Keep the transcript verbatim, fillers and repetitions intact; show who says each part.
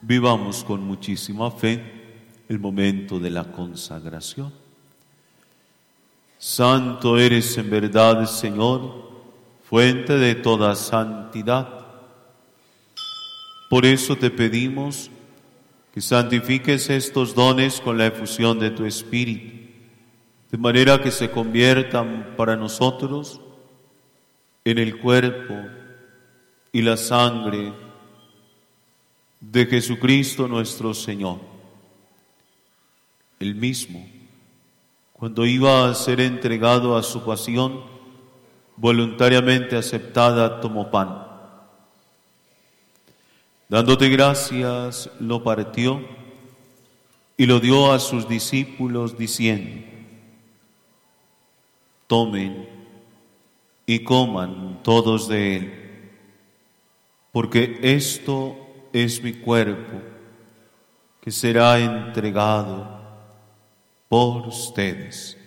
Speaker 1: Vivamos con muchísima fe el momento de la consagración. Santo eres en verdad, Señor, fuente de toda santidad. Por eso te pedimos que santifiques estos dones con la efusión de tu Espíritu, de manera que se conviertan para nosotros en el cuerpo y la sangre de Jesucristo nuestro Señor. Él mismo, cuando iba a ser entregado a su pasión, voluntariamente aceptada, tomó pan. Dándote gracias, lo partió y lo dio a sus discípulos diciendo: tomen y coman todos de él, porque esto es mi cuerpo, que será entregado por ustedes.